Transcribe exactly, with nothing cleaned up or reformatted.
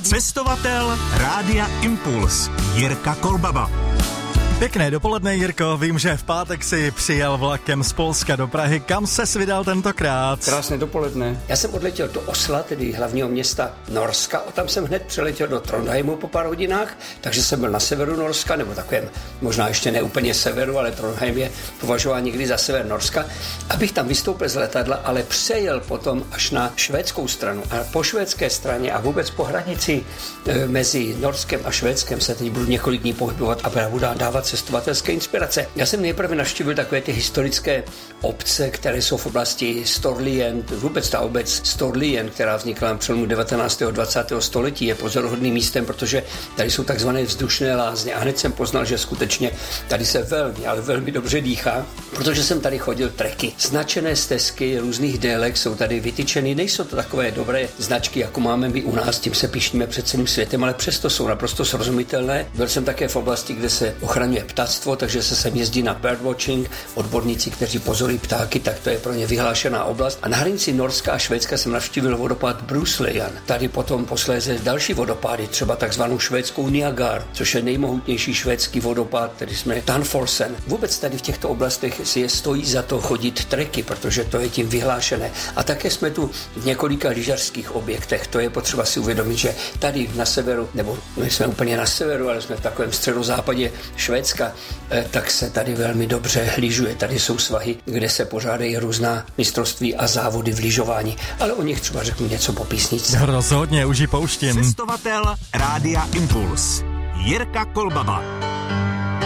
Cestovatel Rádia Impuls Jirka Kolbaba. Pěkné dopoledne, Jirko. Vím, že v pátek si přijel vlakem z Polska do Prahy. Kam ses vydal tentokrát? Krásné dopoledne. Já jsem odletěl do Osla, tedy hlavního města Norska. A tam jsem hned přeletěl do Trondheimu po pár hodinách, takže jsem byl na severu Norska, nebo takovém, možná ještě ne úplně severu, ale Trondheim je považován někdy za sever Norska. Abych tam vystoupil z letadla, ale přejel potom až na švédskou stranu. A po švédské straně a vůbec po hranici e, mezi Norskem a Švédskem se teď budu několik dní pohybovat a budu dávat cestovatelské inspirace. Já jsem nejprve navštívil takové ty historické obce, které jsou v oblasti Storlien. Vůbec ta obec Storlien, která vznikla na přelomu devatenáctého a dvacátého století, je pozoruhodným místem, protože tady jsou takzvané vzdušné lázně. A hned jsem poznal, že skutečně tady se velmi, ale velmi dobře dýchá, protože jsem tady chodil treky. Značené stezky různých délek jsou tady vytyčeny. Nejsou to takové dobré značky, jako máme my u nás, tím se pišníme před celým světem, ale přesto jsou naprosto srozumitelné. Byl jsem také v oblasti, kde se ochraňuje ptactvo, takže se sem jezdí na birdwatching. Odborníci, kteří pozorují ptáky, tak to je pro ně vyhlášená oblast. A na hranici Norska a Švédska jsem navštívil vodopád Bruslejan. Tady potom posléze další vodopády, třeba takzvanou švédskou Niagar, což je nejmohutnější švédský vodopád, který jsme Tanforsen. Vůbec tady v těchto oblastech si je stojí za to chodit treky, protože to je tím vyhlášené. A také jsme tu v několika lyžařských objektech. To je potřeba si uvědomit, že tady na severu, nebo nejsme úplně na severu, ale jsme v takovém středozápadě Švédska, tak se tady velmi dobře lyžuje. Tady jsou svahy, kde se pořádají různá mistrovství a závody v lyžování. Ale o nich třeba řeknu něco po písničce. Rozhodně, už ji pouštím. Cestovatel Rádia Impuls Jirka Kolbaba.